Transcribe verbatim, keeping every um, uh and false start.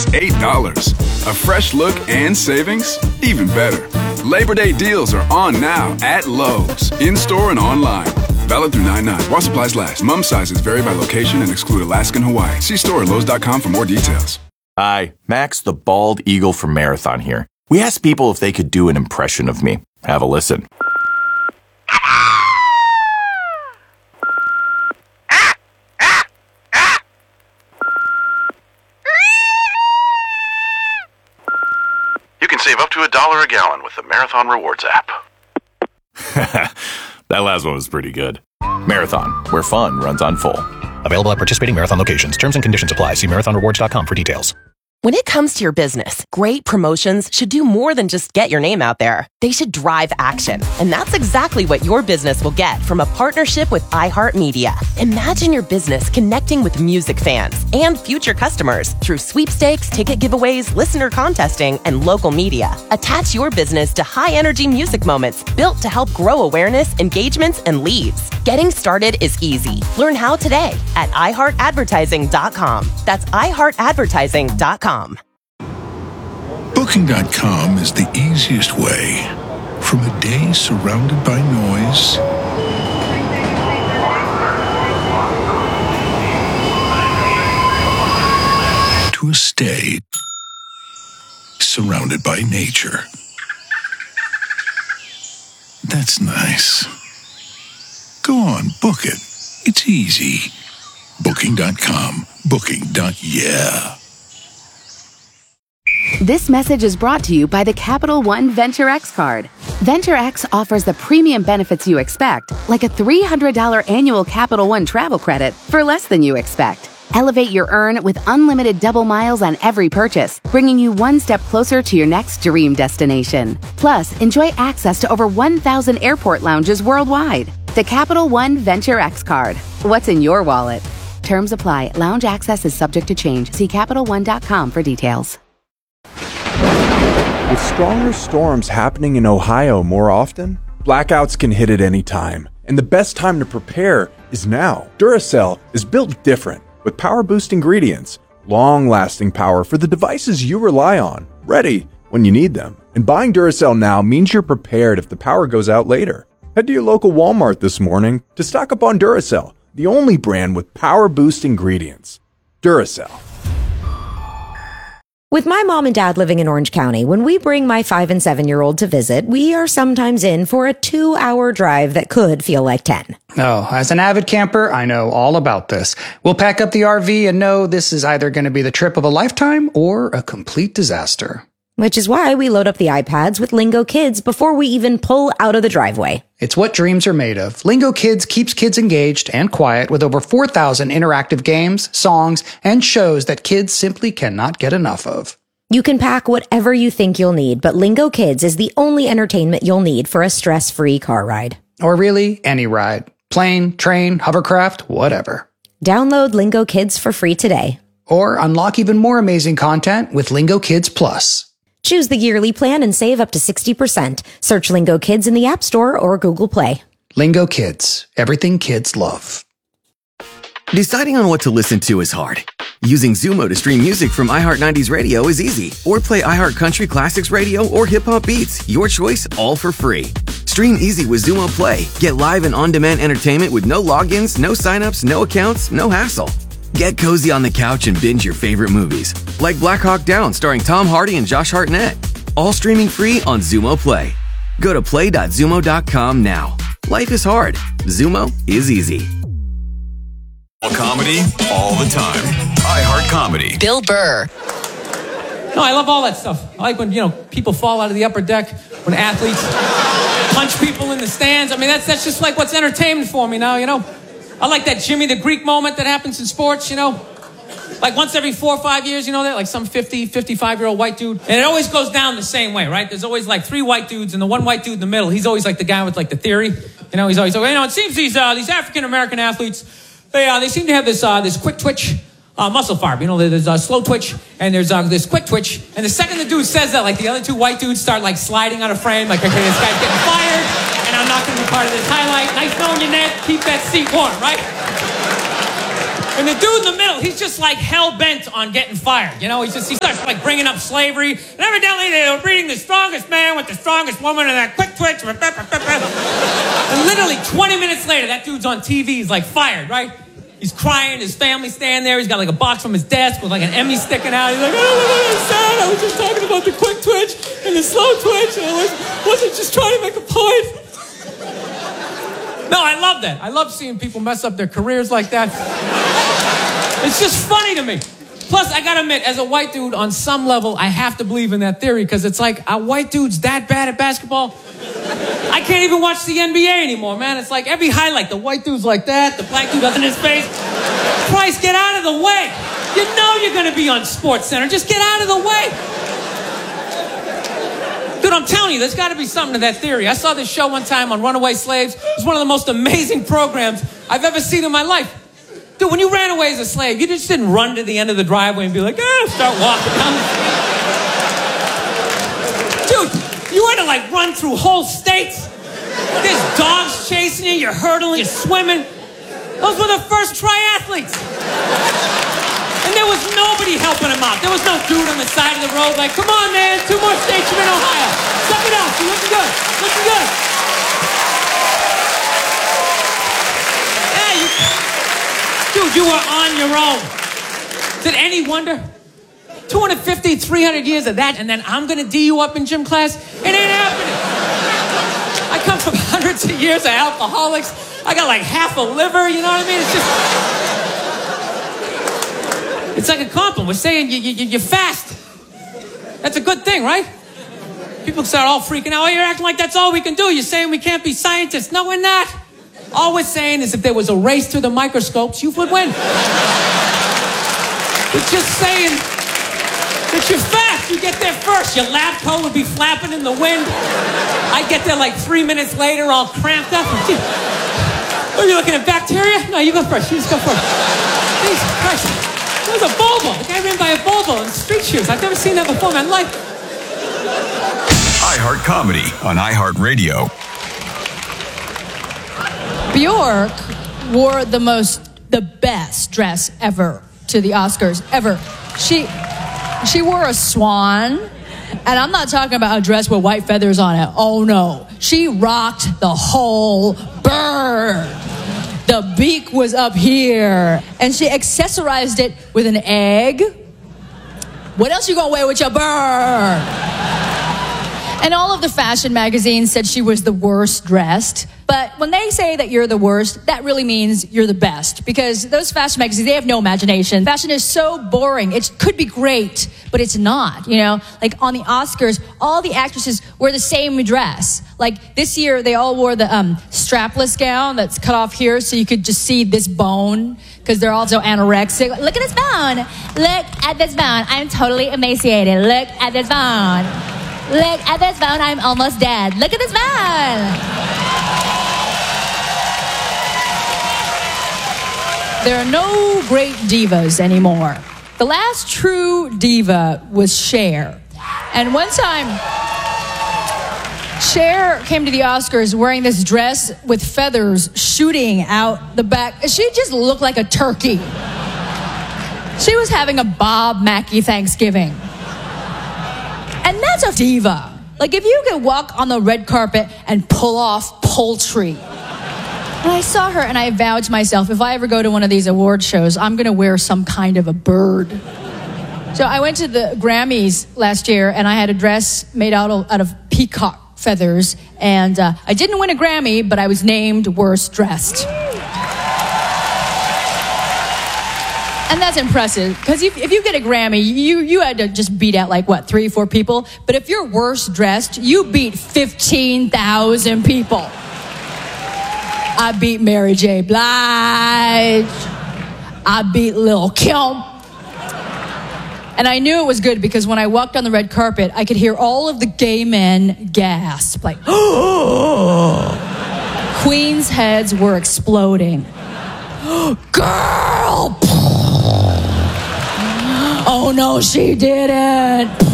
just eight dollars. A fresh look and savings? Even better. Labor Day deals are on now at Lowe's, in-store and online. Valid through nine nine. While supplies last. Mum sizes vary by location and exclude Alaska and Hawaii. See store at lowes dot com for more details. Hi, Max the Bald Eagle from Marathon here. We asked people if they could do an impression of me. Have a listen. You can save up to a dollar a gallon with the Marathon Rewards app. That last one was pretty good. Marathon, where fun runs on full. Available at participating Marathon locations. Terms and conditions apply. See marathon rewards dot com for details. When it comes to your business, great promotions should do more than just get your name out there. They should drive action. And that's exactly what your business will get from a partnership with iHeartMedia. Imagine your business connecting with music fans and future customers through sweepstakes, ticket giveaways, listener contesting, and local media. Attach your business to high-energy music moments built to help grow awareness, engagements, and leads. Getting started is easy. Learn how today at i heart advertising dot com. That's i heart advertising dot com. Booking dot com is the easiest way. From a day surrounded by noise to a stay surrounded by nature. That's nice. Go on, book it. It's easy. Booking dot com. Booking. Yeah. This message is brought to you by the Capital One Venture X card. Venture X offers the premium benefits you expect, like a three hundred dollars annual Capital One travel credit for less than you expect. Elevate your earn with unlimited double miles on every purchase, bringing you one step closer to your next dream destination. Plus, enjoy access to over one thousand airport lounges worldwide. The Capital One Venture X card. What's in your wallet? Terms apply. Lounge access is subject to change. See Capital One dot com for details. With stronger storms happening in Ohio more often, blackouts can hit at any time, and the best time to prepare is now. Duracell is built different, with power-boost ingredients, long-lasting power for the devices you rely on, ready when you need them. And buying Duracell now means you're prepared if the power goes out later. Head to your local Walmart this morning to stock up on Duracell, the only brand with power-boost ingredients. Duracell. With my mom and dad living in Orange County, when we bring my five and seven-year-old to visit, we are sometimes in for a two-hour drive that could feel like ten. Oh, as an avid camper, I know all about this. We'll pack up the R V and know this is either going to be the trip of a lifetime or a complete disaster. Which is why we load up the iPads with Lingo Kids before we even pull out of the driveway. It's what dreams are made of. Lingo Kids keeps kids engaged and quiet with over four thousand interactive games, songs, and shows that kids simply cannot get enough of. You can pack whatever you think you'll need, but Lingo Kids is the only entertainment you'll need for a stress-free car ride. Or really, any ride. Plane, train, hovercraft, whatever. Download Lingo Kids for free today. Or unlock even more amazing content with Lingo Kids Plus. Choose the yearly plan and save up to sixty percent. Search Lingo Kids in the App Store or Google Play. Lingo Kids. Everything kids love. Deciding on what to listen to is hard. Using Zumo to stream music from iHeart nineties Radio is easy. Or play iHeart Country Classics Radio or Hip Hop Beats. Your choice, all for free. Stream easy with Zumo Play. Get live and on-demand entertainment with no logins, no signups, no accounts, no hassle. Get cozy on the couch and binge your favorite movies, like Black Hawk Down starring Tom Hardy and Josh Hartnett. All streaming free on Zumo Play. Go to play dot zumo dot com now. Life is hard. Zumo is easy. Comedy all the time. iHeart Comedy. Bill Burr. No, I love all that stuff. I like when, you know, people fall out of the upper deck, when athletes punch people in the stands. I mean, that's that's just like what's entertainment for me now, you know. I like that Jimmy the Greek moment that happens in sports, you know. Like once every four or five years, you know that? Like some fifty, fifty-five-year-old white dude. And it always goes down the same way, right? There's always like three white dudes, and the one white dude in the middle, he's always like the guy with like the theory. You know, he's always like, you know, it seems these uh, these African-American athletes, they uh, they seem to have this uh, this quick twitch uh, muscle fiber. You know, there's a uh, slow twitch, and there's uh, this quick twitch. And the second the dude says that, like the other two white dudes start like sliding out of frame, like, okay, this guy's getting fired, and I'm not going to be part of this highlight. Nice knowing you, Ned. Keep that seat warm, right? And the dude in the middle, he's just like hell-bent on getting fired. You know, he's just, he starts like bringing up slavery. And evidently they were breeding the strongest man with the strongest woman and that quick twitch. And literally twenty minutes later, that dude's on T V. He's like fired, right? He's crying. His family's standing there. He's got like a box from his desk with like an Emmy sticking out. He's like, oh, my God, I'm sad. I was just talking about the quick twitch and the slow twitch. And I was, wasn't just trying to make a point. No, I love that. I love seeing people mess up their careers like that. It's just funny to me. Plus, I gotta admit, as a white dude, on some level, I have to believe in that theory because it's like, a white dude's that bad at basketball? I can't even watch the N B A anymore, man. It's like every highlight, the white dude's like that, the black dude doesn't his face. Christ, get out of the way. You know you're gonna be on SportsCenter. Just get out of the way. Dude, I'm telling you, there's got to be something to that theory. I saw this show one time on runaway slaves. It was one of the most amazing programs I've ever seen in my life. Dude, when you ran away as a slave, you just didn't run to the end of the driveway and be like, eh, start walking down the street. Dude, you had to like run through whole states. There's dogs chasing you, you're hurdling, you're swimming. Those were the first triathletes. And there was nobody helping him out. There was no dude on the side of the road like, come on, man, two more states, you're in Ohio. Suck it up, you're looking good, looking good. Yeah, you, dude, you were on your own. Is it any wonder? two hundred fifty, three hundred years of that, and then I'm gonna D you up in gym class? It ain't happening. I come from hundreds of years of alcoholics. I got like half a liver, you know what I mean? It's just... It's like a compliment. We're saying you, you, you're fast. That's a good thing, right? People start all freaking out. Oh, you're acting like that's all we can do. You're saying we can't be scientists. No, we're not. All we're saying is if there was a race to the microscopes, you would win. We're just saying that you're fast. You get there first. Your lab coat would be flapping in the wind. I get there like three minutes later, all cramped up. Are you looking at bacteria? No, you go first. You just go first. Jesus Christ. It was a Volvo. The guy ran by a Volvo in street shoes. I've never seen that before in my life. iHeart Comedy on iHeartRadio. Bjork wore the most, the best dress ever to the Oscars, ever. She, she wore a swan, and I'm not talking about a dress with white feathers on it. Oh, no. She rocked the whole bird. The beak was up here, and she accessorized it with an egg. What else you gonna wear with your bird? And all of the fashion magazines said she was the worst dressed. But when they say that you're the worst, that really means you're the best. Because those fashion magazines, they have no imagination. Fashion is so boring. It could be great, but it's not, you know? Like on the Oscars, all the actresses wear the same dress. Like this year, they all wore the um, strapless gown that's cut off here so you could just see this bone. Because they're also anorexic. Look at this bone. Look at this bone. I'm totally emaciated. Look at this bone. Look at this bone. I'm almost dead. Look at this bone. There are no great divas anymore. The last true diva was Cher. And one time, Cher came to the Oscars wearing this dress with feathers shooting out the back. She just looked like a turkey. She was having a Bob Mackie Thanksgiving. And that's a diva. Like if you could walk on the red carpet and pull off poultry. And I saw her and I vowed to myself, if I ever go to one of these award shows, I'm going to wear some kind of a bird. So I went to the Grammys last year and I had a dress made out of, out of peacock feathers. And uh, I didn't win a Grammy, but I was named worst dressed. And that's impressive, because if, if you get a Grammy, you, you had to just beat out like, what, three, four people? But if you're worst dressed, you beat fifteen thousand people. I beat Mary J. Blige. I beat Lil' Kim. And I knew it was good because when I walked on the red carpet, I could hear all of the gay men gasp, like, oh! Queens' heads were exploding. Girl! Oh no, she didn't.